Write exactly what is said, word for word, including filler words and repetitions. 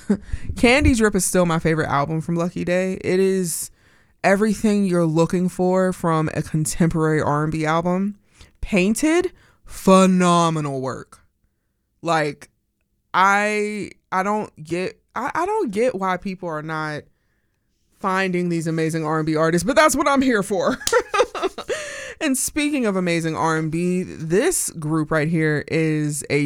Candy Drip is still my favorite album from Lucky Day. It is everything you're looking for from a contemporary R and B album. Painted, phenomenal work. Like, I I don't get I, I don't get why people are not finding these amazing R and B artists, but that's what I'm here for. And speaking of amazing R and B, this group right here is a